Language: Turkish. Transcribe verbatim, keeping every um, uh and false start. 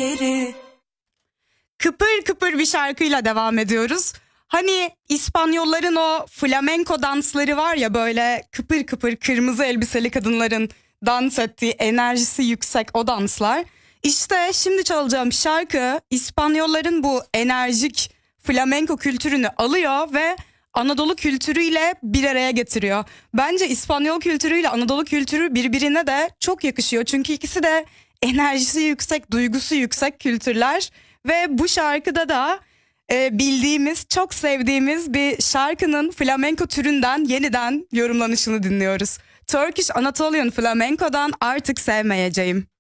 yeri. Kıpır kıpır bir şarkıyla devam ediyoruz. Hani İspanyolların o flamenko dansları var ya, böyle kıpır kıpır kırmızı elbiseli kadınların dans ettiği, enerjisi yüksek o danslar. İşte şimdi çalacağım şarkı İspanyolların bu enerjik flamenko kültürünü alıyor ve Anadolu kültürüyle bir araya getiriyor. Bence İspanyol kültürüyle Anadolu kültürü birbirine de çok yakışıyor. Çünkü ikisi de enerjisi yüksek, duygusu yüksek kültürler. Ve bu şarkıda da e, bildiğimiz, çok sevdiğimiz bir şarkının flamenko türünden yeniden yorumlanışını dinliyoruz. Turkish Anatolian Flamenco'dan Artık Sevmeyeceğim.